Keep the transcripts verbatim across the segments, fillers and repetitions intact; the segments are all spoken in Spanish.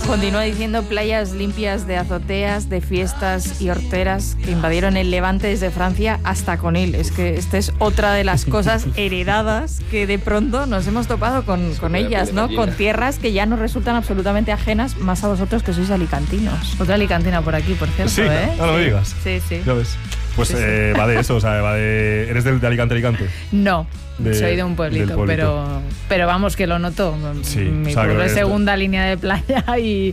Continúa diciendo playas limpias de azoteas, de fiestas y horteras que invadieron el Levante desde Francia hasta Conil. Es que esta es otra de las cosas heredadas que de pronto nos hemos topado con, con ellas, ¿no? Con tierras que ya nos resultan absolutamente ajenas, más a vosotros que sois alicantinos. Otra alicantina por aquí, por cierto, sí, ¿eh? No, no me digas. Sí, sí. Ya ves. Pues sí, sí. Eh, va de eso, o sea, va de... ¿Eres del, de Alicante, Alicante? No. De, Soy de un pueblito, pueblito, pero pero vamos, que lo noto. Sí, Mi o sea, pueblo es esto... segunda línea de playa y,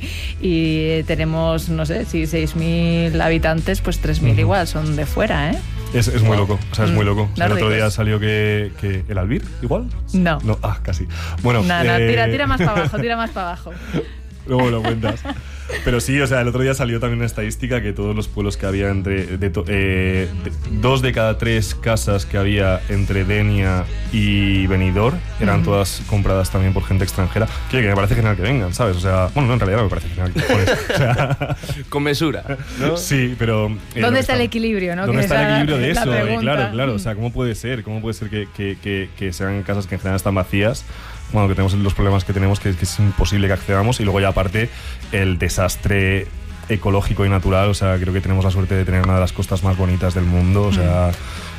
y tenemos, no sé, si seis mil habitantes, pues tres mil uh-huh. igual son de fuera, ¿eh? Es, es muy loco, o sea, es muy loco. Mm, el otro día salió que, que... ¿El Albir, igual? No. No, ah, casi. Bueno, no, no, eh... tira, tira más para abajo, tira más para abajo. Luego lo cuentas. Pero sí, o sea, el otro día salió también una estadística que todos los pueblos que había entre... De to, eh, de, dos de cada tres casas que había entre Denia y Benidorm eran uh-huh. todas compradas también por gente extranjera. Que, que me parece genial que vengan, ¿sabes? O sea, bueno, no, en realidad no me parece genial que pones, o sea, con mesura, ¿no? Sí, pero... Eh, ¿Dónde está el equilibrio, no? ¿Dónde que está el equilibrio de eso? Eh, claro, claro. O sea, ¿cómo puede ser? ¿Cómo puede ser que, que, que, que sean casas que en general están vacías? Bueno, que tenemos los problemas que tenemos, que, que es imposible que accedamos, y luego ya aparte el desastre ecológico y natural. O sea, creo que tenemos la suerte de tener una de las costas más bonitas del mundo, o sea,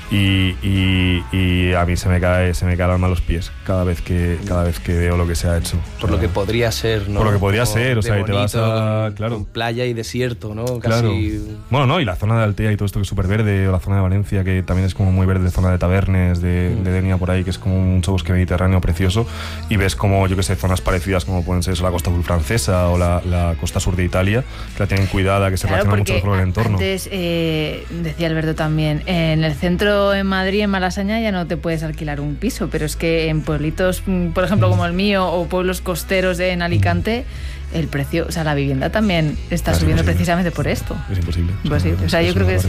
y, y, y a mí se me cae se me cae el alma a los pies cada vez que cada vez que veo lo que se ha hecho. Por o sea, lo que podría ser, ¿no? Por lo que podría Como ser, o sea, bonito, y te vas a... Claro. Con playa y desierto, ¿no? Casi... Claro. Bueno, no, y la zona de Altea y todo esto que es súper verde, o la zona de Valencia, que también es como muy verde, zona de Tabernes, de, mm. de Denia por ahí, que es como un bosque mediterráneo precioso, y ves como, yo que sé, zonas parecidas como pueden ser eso, la costa azul francesa o la, la costa sur de Italia, que la tienen cuidada, que se claro, relaciona mucho con el entorno. Antes, eh, decía Alberto también, en el centro en Madrid, en Malasaña, ya no te puedes alquilar un piso, pero es que en pueblitos, por ejemplo, como el mío, o pueblos costeros de, en Alicante, el precio, o sea, la vivienda también está es subiendo imposible. Precisamente por esto. Es imposible. Pues sí, o sea, yo creo que es...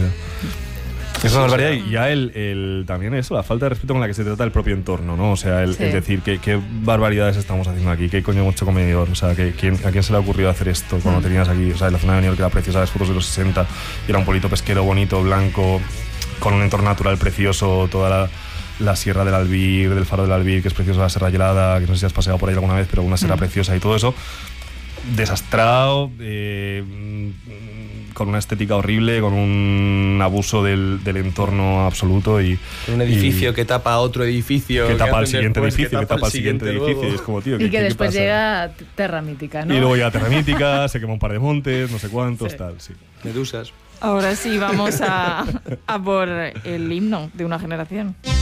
Es una barbaridad, y ya el, el, también eso, la falta de respeto con la que se trata el propio entorno, ¿no? O sea, el, sí. el decir que, qué barbaridades estamos haciendo aquí, qué coño hemos hecho con Benidorm, o sea, que, ¿quién, ¿a quién se le ha ocurrido hacer esto cuando mm. tenías aquí, o sea, en la zona de Benidorm, que era preciosa, las fotos de los sesenta, y era un pueblito pesquero bonito, blanco, con un entorno natural precioso, toda la... la Sierra del Albir, del Faro del Albir, que es preciosa, la Serra Gelada, que no sé si has paseado por ahí alguna vez, pero una serra mm. preciosa, y todo eso desastrado, eh, con una estética horrible, con un abuso del, del entorno absoluto, y un edificio y, que tapa otro edificio, que tapa al siguiente después, edificio, que tapa que tapa al siguiente luego. edificio, y es como, tío, y que, que después ¿qué llega Terra Mítica, ¿no? Y luego llega Terra Mítica, se quema un par de montes, no sé cuántos, sí. tal, sí. Medusas. Ahora sí vamos a, a por el himno de una generación.